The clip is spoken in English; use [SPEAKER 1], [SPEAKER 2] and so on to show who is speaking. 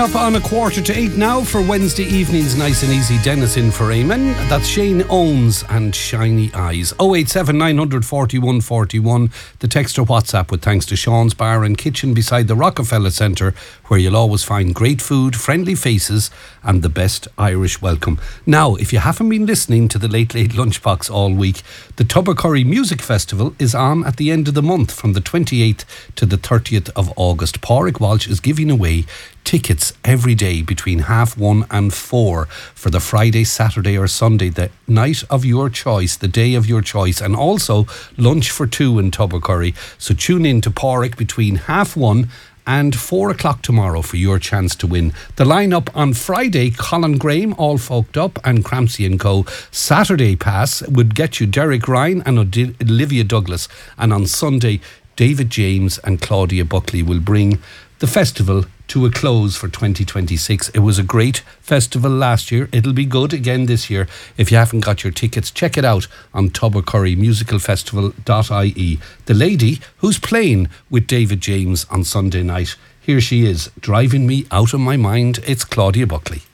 [SPEAKER 1] up on 7:15 now for Wednesday evening's Nice and Easy. Dennis in for Eamon. That's Shane Owens and Shiny Eyes. 087 900 41 41. The text or WhatsApp with thanks to Sean's Bar and Kitchen beside the Rockefeller Centre, where you'll always find great food, friendly faces and the best Irish welcome. Now, if you haven't been listening to the Late Late Lunchbox all week, the Tubbercurry Music Festival is on at the end of the month from the 28th to the 30th of August. Pádraig Walsh is giving away tickets every day between 1:30 and 4 for the Friday, Saturday or Sunday, the night of your choice, the day of your choice, and also lunch for two in Tubbercurry. So tune in to Pádraig between 1:30 and 4 o'clock tomorrow for your chance to win. The lineup on Friday: Colin Graham, All Folked Up and Crampsey & Co. Saturday pass would get you Derek Ryan and Olivia Douglas, and on Sunday David James and Claudia Buckley will bring the festival to a close for 2026. It was a great festival last year. It'll be good again this year. If you haven't got your tickets, check it out on tubbercurrymusicalfestival.ie. The lady who's playing with David James on Sunday night, here she is, driving me out of my mind. It's Claudia Buckley.